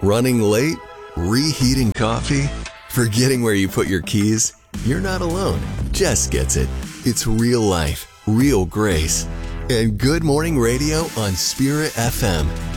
Running late? Reheating coffee? Forgetting where you put your keys? You're not alone. Jess gets it. It's real life, real grace. And Good Morning Radio on Spirit FM.